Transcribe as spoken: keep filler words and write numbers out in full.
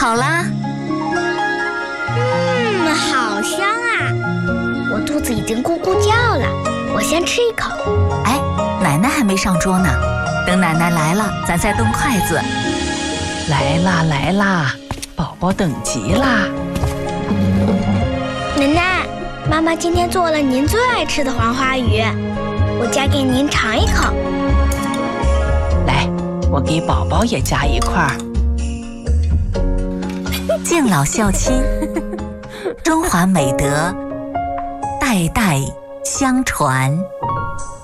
好啦。 嗯，好香啊！我肚子已经咕咕叫了，我先吃一口。 哎，奶奶还没上桌呢，等奶奶来了，咱再动筷子。 来啦来啦，宝宝等急啦！ 奶奶，妈妈今天做了您最爱吃的黄花鱼，我夹给您尝一口。 来，我给宝宝也夹一块儿。 敬老孝亲，中华美德代代相传。